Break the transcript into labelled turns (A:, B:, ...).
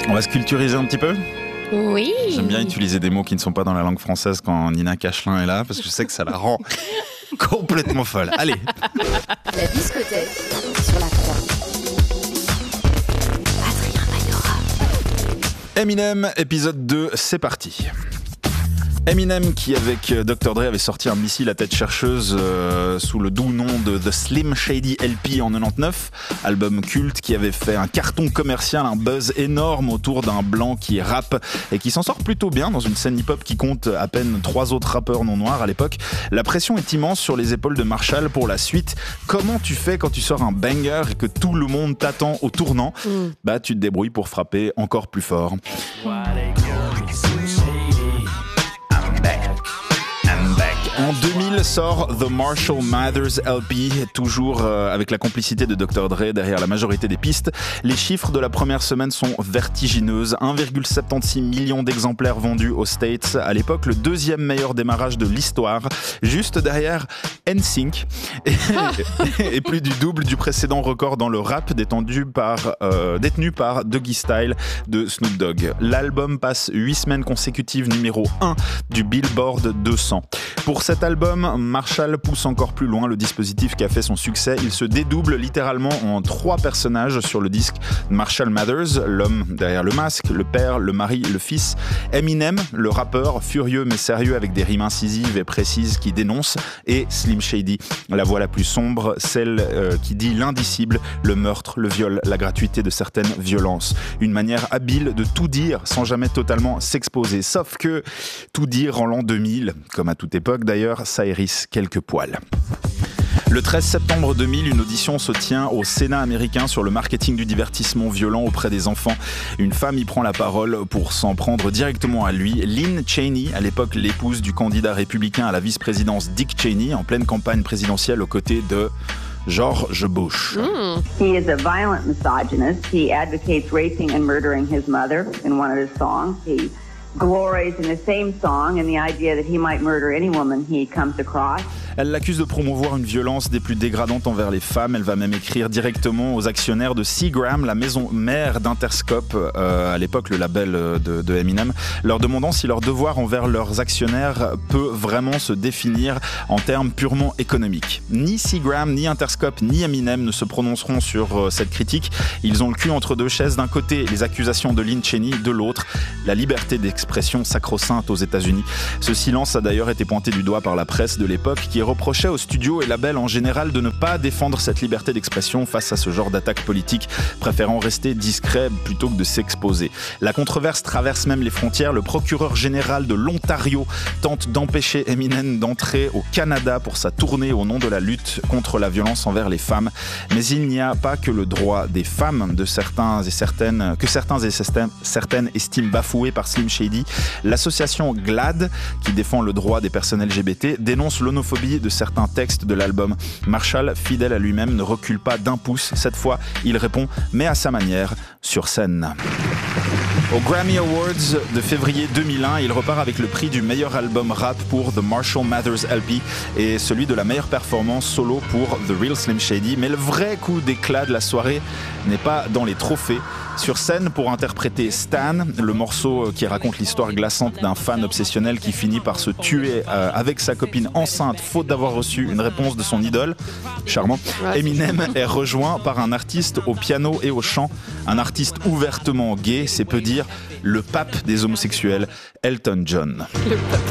A: On va se culturiser un petit peu ?
B: Oui.
A: J'aime bien utiliser des mots qui ne sont pas dans la langue française quand Nina Cachelin est là, parce que je sais que ça la rend complètement folle. Allez.
C: La discothèque sur la 3. Adrien Magnora.
A: Eminem, épisode 2, c'est parti. Eminem qui avec Dr. Dre avait sorti un missile à tête chercheuse sous le doux nom de The Slim Shady LP en 99, album culte qui avait fait un carton commercial, un buzz énorme autour d'un blanc qui rappe et qui s'en sort plutôt bien dans une scène hip-hop qui compte à peine 3 autres rappeurs non noirs à l'époque. La pression est immense sur les épaules de Marshall pour la suite. Comment tu fais quand tu sors un banger et que tout le monde t'attend au tournant ? Bah tu te débrouilles pour frapper encore plus fort. En 2000 sort The Marshall Mathers LP, toujours avec la complicité de Dr. Dre derrière la majorité des pistes. Les chiffres de la première semaine sont vertigineuses. 1,76 million d'exemplaires vendus aux States. À l'époque, le deuxième meilleur démarrage de l'histoire, juste derrière NSYNC. Et plus du double du précédent record dans le rap détenu par Doggy Style de Snoop Dogg. L'album passe 8 semaines consécutives numéro 1 du Billboard 200. Pour cet album, Marshall pousse encore plus loin le dispositif qui a fait son succès. Il se dédouble littéralement en 3 personnages sur le disque. Marshall Mathers, l'homme derrière le masque, le père, le mari, le fils. Eminem, le rappeur, furieux mais sérieux avec des rimes incisives et précises qui dénoncent. Et Slim Shady, la voix la plus sombre, celle qui dit l'indicible, le meurtre, le viol, la gratuité de certaines violences. Une manière habile de tout dire sans jamais totalement s'exposer. Sauf que tout dire en l'an 2000, comme à toute époque d'ailleurs, ça hérisse quelques poils. Le 13 septembre 2000, une audition se tient au Sénat américain sur le marketing du divertissement violent auprès des enfants. Une femme y prend la parole pour s'en prendre directement à lui. Lynn Cheney, à l'époque l'épouse du candidat républicain à la vice-présidence Dick Cheney, en pleine campagne présidentielle aux côtés de George Bush.
D: He is a violent misogynist. He advocates raping and murdering his mother in one of his songs. He glories in the same song in the idea that he might murder any woman he comes across.
A: Elle l'accuse de promouvoir une violence des plus dégradantes envers les femmes. Elle va même écrire directement aux actionnaires de Seagram, la maison mère d'Interscope, à l'époque le label de Eminem, leur demandant si leur devoir envers leurs actionnaires peut vraiment se définir en termes purement économiques. Ni Seagram, ni Interscope, ni Eminem ne se prononceront sur cette critique. Ils ont le cul entre deux chaises. D'un côté, les accusations de Lynn Cheney, de l'autre, la liberté d'expression sacro-sainte aux États-Unis. Ce silence a d'ailleurs été pointé du doigt par la presse de l'époque qui reprochait aux studios et labels en général de ne pas défendre cette liberté d'expression face à ce genre d'attaque politique, préférant rester discret plutôt que de s'exposer. La controverse traverse même les frontières. Le procureur général de l'Ontario tente d'empêcher Eminem d'entrer au Canada pour sa tournée au nom de la lutte contre la violence envers les femmes. Mais il n'y a pas que le droit des femmes que certains et certaines estiment bafoué par Slim Shady. L'association GLAAD, qui défend le droit des personnes LGBT, dénonce l'homophobie de certains textes de l'album. Marshall, fidèle à lui-même, ne recule pas d'un pouce. Cette fois, il répond, mais à sa manière, sur scène. Aux Grammy Awards de février 2001, il repart avec le prix du meilleur album rap pour The Marshall Mathers LP et celui de la meilleure performance solo pour The Real Slim Shady. Mais le vrai coup d'éclat de la soirée n'est pas dans les trophées. Sur scène, pour interpréter Stan, le morceau qui raconte l'histoire glaçante d'un fan obsessionnel qui finit par se tuer avec sa copine enceinte faute d'avoir reçu une réponse de son idole, charmant, Eminem est rejoint par un artiste au piano et au chant, un artiste ouvertement gay, c'est peu dire le pape des homosexuels, Elton John.